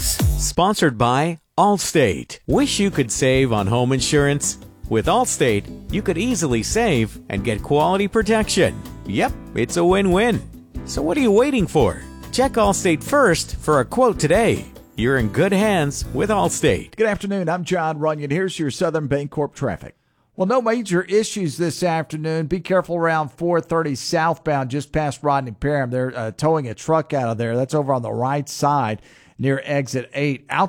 Sponsored by Allstate. Wish you could save on home insurance? With Allstate, you could easily save and get quality protection. Yep, it's a win-win. So what are you waiting for? Check Allstate first for a quote today. You're in good hands with Allstate. Good afternoon. I'm John Runyon. Here's your Southern Bancorp traffic. Well, no major issues this afternoon. Be careful around 430 southbound, just past Rodney Parham. They're towing a truck out of there. That's over on the right side near exit 8. Out